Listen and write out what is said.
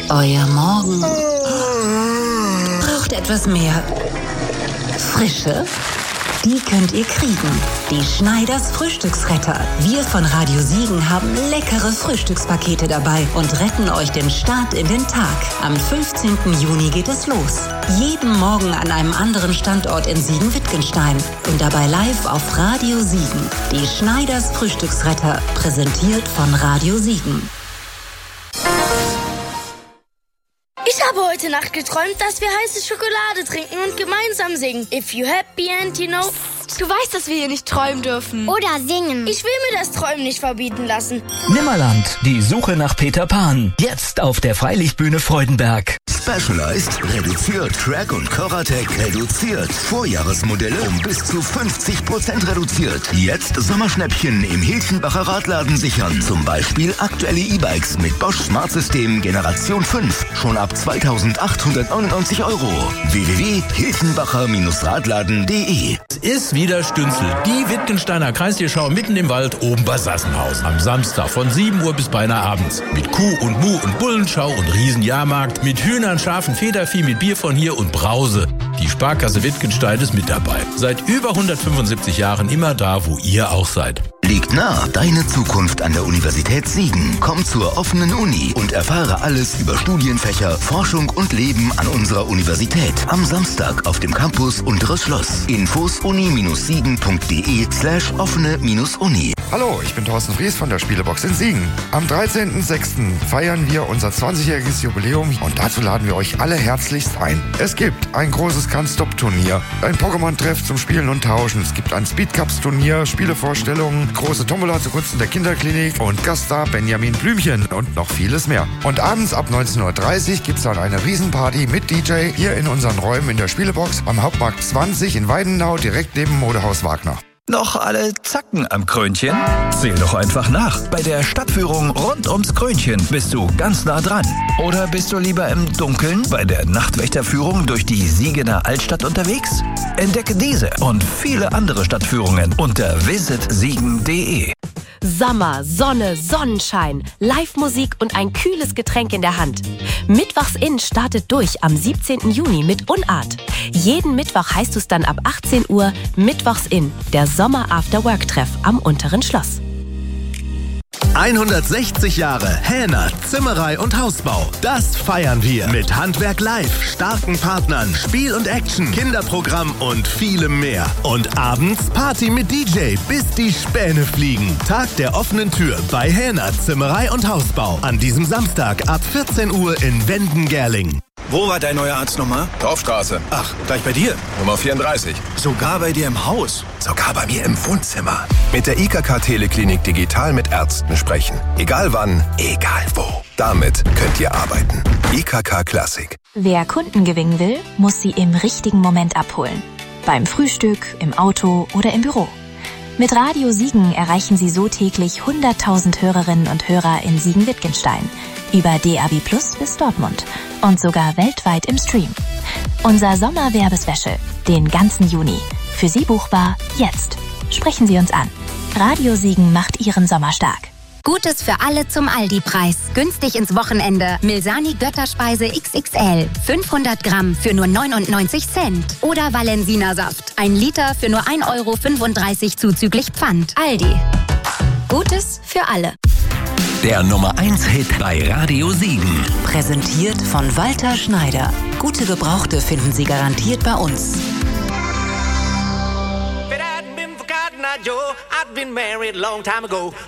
Euer Morgen braucht etwas mehr Frische. Die könnt ihr kriegen. Die Schneiders Frühstücksretter. Wir von Radio Siegen haben leckere Frühstückspakete dabei und retten euch den Start in den Tag. Am 15. Juni geht es los. Jeden Morgen an einem anderen Standort in Siegen-Wittgenstein und dabei live auf Radio Siegen. Die Schneiders Frühstücksretter, präsentiert von Radio Siegen. Ich habe heute Nacht geträumt, dass wir heiße Schokolade trinken und gemeinsam singen. If you happy and you know... Du weißt, dass wir hier nicht träumen dürfen. Oder singen. Ich will mir das Träumen nicht verbieten lassen. Nimmerland, die Suche nach Peter Pan. Jetzt auf der Freilichtbühne Freudenberg. Specialized reduziert, Track und Coratec reduziert. Vorjahresmodelle um bis zu 50% reduziert. Jetzt Sommerschnäppchen im Hilchenbacher Radladen sichern. Zum Beispiel aktuelle E-Bikes mit Bosch Smart System Generation 5. Schon ab 2.899 €. www.hilchenbacher-radladen.de. Es ist wieder Stünzel, die Wittgensteiner Kreistierschau mitten im Wald oben bei Sassenhausen. Am Samstag von 7 Uhr bis beinahe abends. Mit Kuh und Mu und Bullenschau und Riesenjahrmarkt. Mit Hühnern, Schafen, Federvieh, mit Bier von hier und Brause. Die Sparkasse Wittgenstein ist mit dabei. Seit über 175 Jahren immer da, wo ihr auch seid. Liegt nah, deine Zukunft an der Universität Siegen. Komm zur offenen Uni und erfahre alles über Studienfächer, Forschung und Leben an unserer Universität. Am Samstag auf dem Campus Unteres Schloss. Infos uni-siegen.de/offene-uni. Hallo, ich bin Thorsten Fries von der Spielebox in Siegen. Am 13.06. feiern wir unser 20-jähriges Jubiläum und dazu laden wir euch alle herzlichst ein. Es gibt ein großes Can't-Stop-Turnier, ein Pokémon-Treff zum Spielen und Tauschen. Es gibt ein Speedcups-Turnier, Spielevorstellungen, große Tombola zugunsten der Kinderklinik und Gaststar Benjamin Blümchen und noch vieles mehr. Und abends ab 19.30 Uhr gibt's dann eine Riesenparty mit DJ hier in unseren Räumen in der Spielebox am Hauptmarkt 20 in Weidenau, direkt neben Modehaus Wagner. Noch alle Zacken am Krönchen? Zähl doch einfach nach. Bei der Stadtführung rund ums Krönchen bist du ganz nah dran. Oder bist du lieber im Dunkeln bei der Nachtwächterführung durch die Siegener Altstadt unterwegs? Entdecke diese und viele andere Stadtführungen unter visitsiegen.de. Sommer, Sonne, Sonnenschein, Live-Musik und ein kühles Getränk in der Hand. Mittwochs in startet durch am 17. Juni mit Unart. Jeden Mittwoch heißt es dann ab 18 Uhr Mittwochs in, der Sommer-After-Work-Treff am Unteren Schloss. 160 Jahre Hähner, Zimmerei und Hausbau. Das feiern wir mit Handwerk Live, starken Partnern, Spiel und Action, Kinderprogramm und vielem mehr. Und abends Party mit DJ, bis die Späne fliegen. Tag der offenen Tür bei Hähner, Zimmerei und Hausbau. An diesem Samstag ab 14 Uhr in Wenden-Gerling. Wo war dein neuer Arzt nochmal? Dorfstraße. Ach, gleich bei dir? Nummer 34. Sogar bei dir im Haus? Sogar bei mir im Wohnzimmer. Mit der IKK-Teleklinik digital mit Ärzten sprechen. Egal wann, egal wo. Damit könnt ihr arbeiten. IKK Classic. Wer Kunden gewinnen will, muss sie im richtigen Moment abholen. Beim Frühstück, im Auto oder im Büro. Mit Radio Siegen erreichen Sie so täglich 100.000 Hörerinnen und Hörer in Siegen-Wittgenstein. Über DAB+ bis Dortmund und sogar weltweit im Stream. Unser Sommerwerbespecial, den ganzen Juni. Für Sie buchbar jetzt. Sprechen Sie uns an. Radio Siegen macht Ihren Sommer stark. Gutes für alle zum Aldi-Preis. Günstig ins Wochenende. Milsani Götterspeise XXL. 500 Gramm für nur 99 Cent. Oder Valensina Saft. 1 Liter für nur 1,35 € zuzüglich Pfand. Aldi. Gutes für alle. Der Nummer 1 Hit bei Radio Siegen. Präsentiert von Walter Schneider. Gute Gebrauchte finden Sie garantiert bei uns. I'd been married a long time ago.